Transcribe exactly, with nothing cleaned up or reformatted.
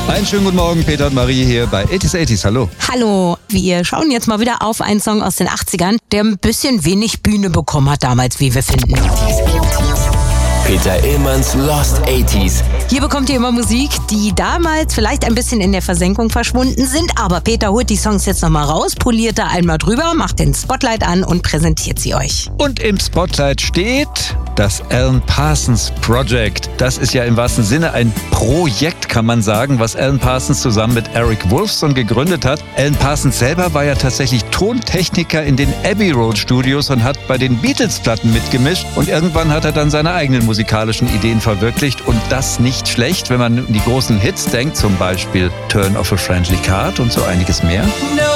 Einen schönen guten Morgen, Peter und Marie hier bei achtzig achtzig. Hallo. Hallo, wir schauen jetzt mal wieder auf einen Song aus den achtzigern, der ein bisschen wenig Bühne bekommen hat damals, wie wir finden. Peter Illmanns Lost achtziger. Hier bekommt ihr immer Musik, die damals vielleicht ein bisschen in der Versenkung verschwunden sind, aber Peter holt die Songs jetzt nochmal raus, poliert da einmal drüber, macht den Spotlight an und präsentiert sie euch. Und im Spotlight steht das Alan Parsons Project. Das ist ja im wahrsten Sinne ein Projekt, kann man sagen, was Alan Parsons zusammen mit Eric Woolfson gegründet hat. Alan Parsons selber war ja tatsächlich Tontechniker in den Abbey Road Studios und hat bei den Beatles-Platten mitgemischt. Und irgendwann hat er dann seine eigenen musikalischen Ideen verwirklicht. Und das nicht schlecht, wenn man an die großen Hits denkt, zum Beispiel Turn of a Friendly Card und so einiges mehr.